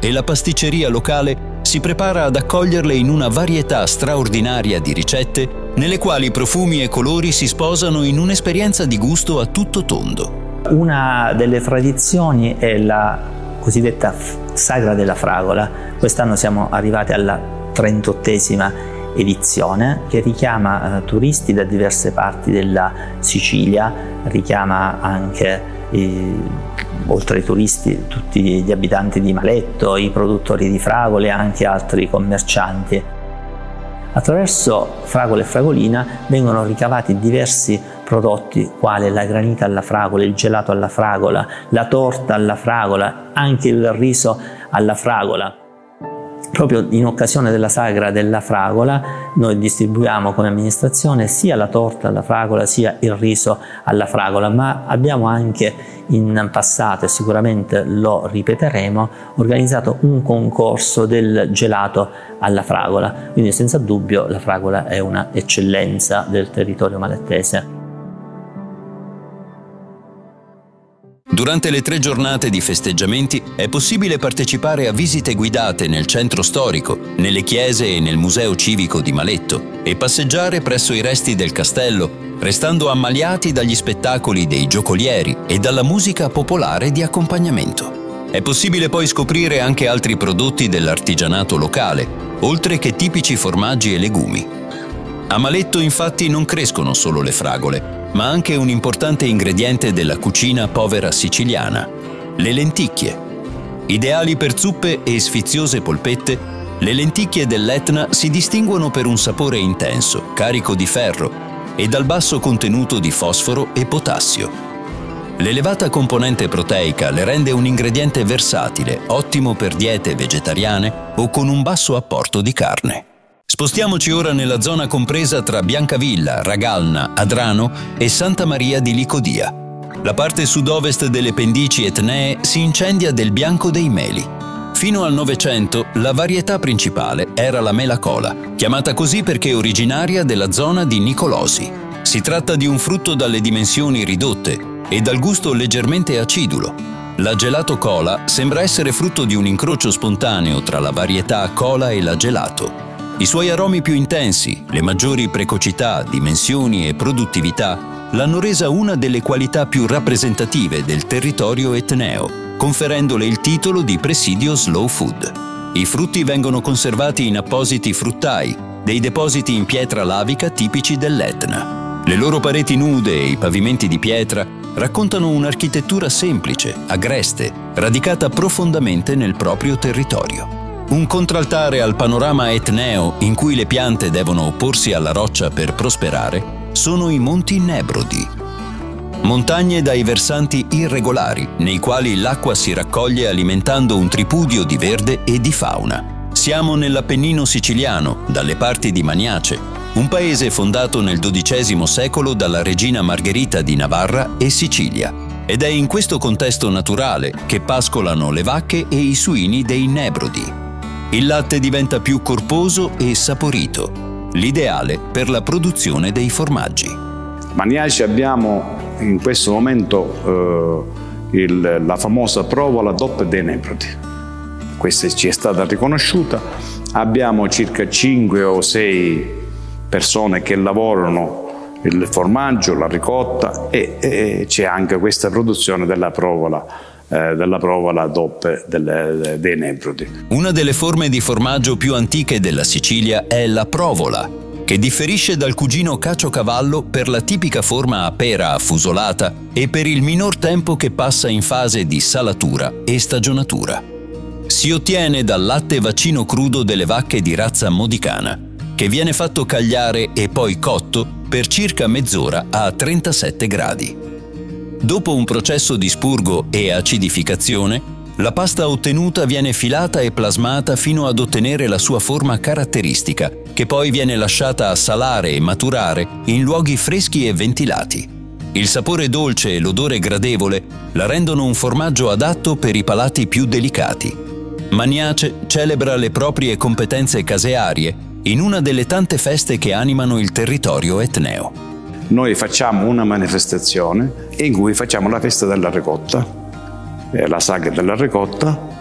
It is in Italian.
e la pasticceria locale si prepara ad accoglierle in una varietà straordinaria di ricette nelle quali profumi e colori si sposano in un'esperienza di gusto a tutto tondo. Una delle tradizioni è la cosiddetta Sagra della Fragola. Quest'anno siamo arrivati alla 38esima edizione, che richiama turisti da diverse parti della Sicilia, richiama anche oltre ai turisti tutti gli abitanti di Maletto, i produttori di fragole e anche altri commercianti. Attraverso Fragola e Fragolina vengono ricavati diversi prodotti quali la granita alla fragola, il gelato alla fragola, la torta alla fragola, anche il riso alla fragola. Proprio in occasione della Sagra della Fragola noi distribuiamo come amministrazione sia la torta alla fragola sia il riso alla fragola, ma abbiamo anche in passato, e sicuramente lo ripeteremo, organizzato un concorso del gelato alla fragola, quindi senza dubbio la fragola è una eccellenza del territorio malettese. Durante le 3 giornate di festeggiamenti è possibile partecipare a visite guidate nel centro storico, nelle chiese e nel museo civico di Maletto e passeggiare presso i resti del castello, restando ammaliati dagli spettacoli dei giocolieri e dalla musica popolare di accompagnamento. È possibile poi scoprire anche altri prodotti dell'artigianato locale, oltre che tipici formaggi e legumi. A Maletto infatti non crescono solo le fragole, ma anche un importante ingrediente della cucina povera siciliana, le lenticchie. Ideali per zuppe e sfiziose polpette, le lenticchie dell'Etna si distinguono per un sapore intenso, carico di ferro e dal basso contenuto di fosforo e potassio. L'elevata componente proteica le rende un ingrediente versatile, ottimo per diete vegetariane o con un basso apporto di carne. Spostiamoci ora nella zona compresa tra Biancavilla, Ragalna, Adrano e Santa Maria di Licodia. La parte sud-ovest delle pendici etnee si incendia del bianco dei meli. Fino al Novecento la varietà principale era la mela cola, chiamata così perché originaria della zona di Nicolosi. Si tratta di un frutto dalle dimensioni ridotte e dal gusto leggermente acidulo. La gelato cola sembra essere frutto di un incrocio spontaneo tra la varietà cola e la gelato. I suoi aromi più intensi, le maggiori precocità, dimensioni e produttività l'hanno resa una delle qualità più rappresentative del territorio etneo, conferendole il titolo di presidio slow food. I frutti vengono conservati in appositi fruttai, dei depositi in pietra lavica tipici dell'Etna. Le loro pareti nude e i pavimenti di pietra raccontano un'architettura semplice, agreste, radicata profondamente nel proprio territorio. Un contraltare al panorama etneo in cui le piante devono opporsi alla roccia per prosperare sono i Monti Nebrodi. Montagne dai versanti irregolari, nei quali l'acqua si raccoglie alimentando un tripudio di verde e di fauna. Siamo nell'Appennino siciliano, dalle parti di Maniace, un paese fondato nel XII secolo dalla regina Margherita di Navarra e Sicilia. Ed è in questo contesto naturale che pascolano le vacche e i suini dei Nebrodi. Il latte diventa più corposo e saporito, l'ideale per la produzione dei formaggi. A Maniace abbiamo in questo momento la famosa provola DOP dei Nebrodi. Questa ci è stata riconosciuta. Abbiamo circa 5 o 6 persone che lavorano il formaggio, la ricotta e c'è anche questa produzione della provola DOP dei Nebrodi. Una delle forme di formaggio più antiche della Sicilia è la provola, che differisce dal cugino caciocavallo per la tipica forma a pera affusolata e per il minor tempo che passa in fase di salatura e stagionatura. Si ottiene dal latte vaccino crudo delle vacche di razza modicana, che viene fatto cagliare e poi cotto per circa mezz'ora a 37 gradi. Dopo un processo di spurgo e acidificazione, la pasta ottenuta viene filata e plasmata fino ad ottenere la sua forma caratteristica, che poi viene lasciata assalare e maturare in luoghi freschi e ventilati. Il sapore dolce e l'odore gradevole la rendono un formaggio adatto per i palati più delicati. Maniace celebra le proprie competenze casearie in una delle tante feste che animano il territorio etneo. Noi facciamo una manifestazione in cui facciamo la festa della ricotta, la sagra della ricotta,